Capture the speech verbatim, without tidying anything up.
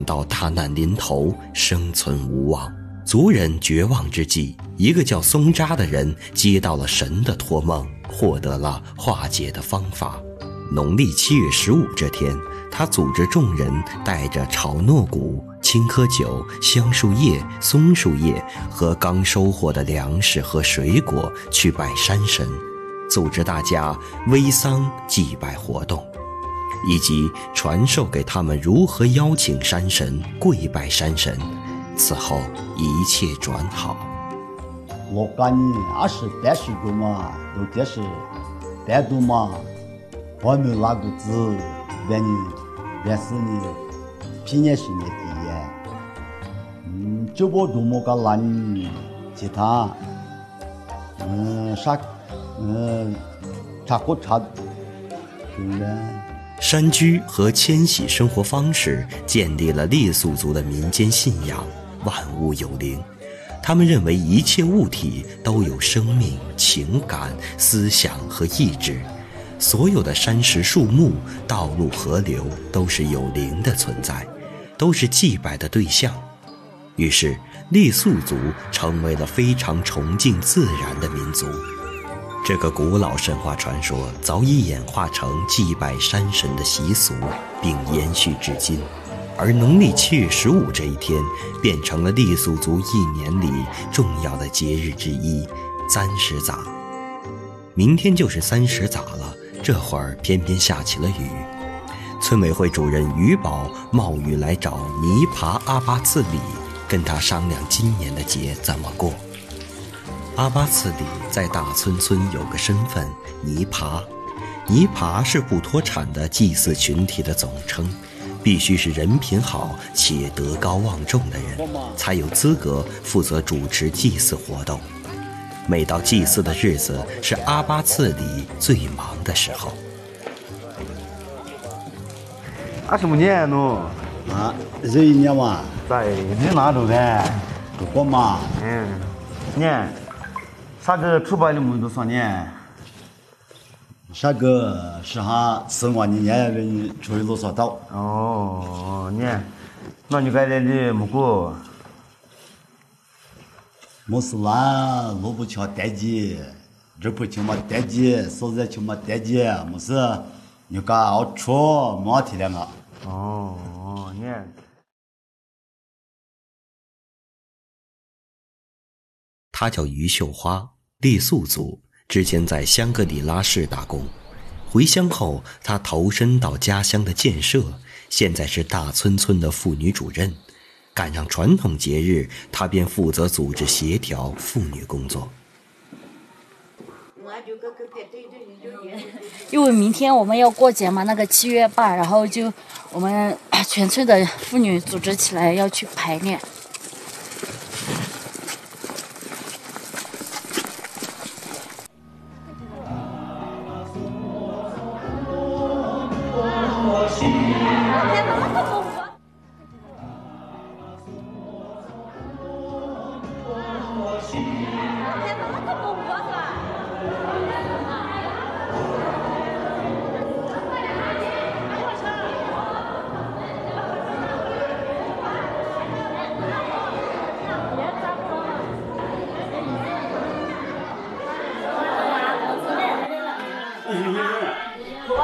到大难临头，生存无望。族人绝望之际，一个叫松扎的人接到了神的托梦，获得了化解的方法。农历七月十五这天，他组织众人带着炒糯谷、青稞酒、香树叶、松树叶和刚收获的粮食和水果去拜山神，组织大家煨桑祭拜活动，以及传授给他们如何邀请山神、跪拜山神。此后一切转好。 我感觉二十八十个嘛，都这是单独嘛，我们那个字，原来原是你平年是你第一，嗯，就不多么个难，其他，嗯，啥，嗯，差不差，是不是？ 山居和迁徙生活方式建立了傈僳族的民间信仰，万物有灵。他们认为一切物体都有生命、情感、思想和意志，所有的山石、树木、道路、河流都是有灵的存在，都是祭拜的对象。于是傈僳族成为了非常崇敬自然的民族。这个古老神话传说早已演化成祭拜山神的习俗，并延续至今。而农历七月十五这一天，变成了傈僳族一年里重要的节日之一——三十杂。明天就是三十杂了，这会儿偏偏下起了雨。村委会主任于宝冒雨来找尼爬阿巴次里，跟他商量今年的节怎么过。阿巴次里在大村村有个身份尼爬，尼爬是不脱产的祭祀群体的总称，必须是人品好且德高望重的人，才有资格负责主持祭祀活动。每到祭祀的日子，是阿巴次里最忙的时候。 二十五年了啊，这一年嘛， 在你哪度的？ 我嘛， 嗯，年，啥个出版的么多少年？ 啥个是哈四万年年人出去多少刀？ 哦，年，那你该来的么个？ 没事啦，萝卜敲单机，这不就嘛单机，所在就嘛单机，没事，你搞熬出没体谅啊。 哦，年。 他叫于秀花，傈僳族，之前在香格里拉市打工。回乡后，他投身到家乡的建设，现在是大村村的妇女主任。赶上传统节日，他便负责组织协调妇女工作。 因为明天我们要过节嘛，那个七月八，然后就我们全村的妇女组织起来要去排练。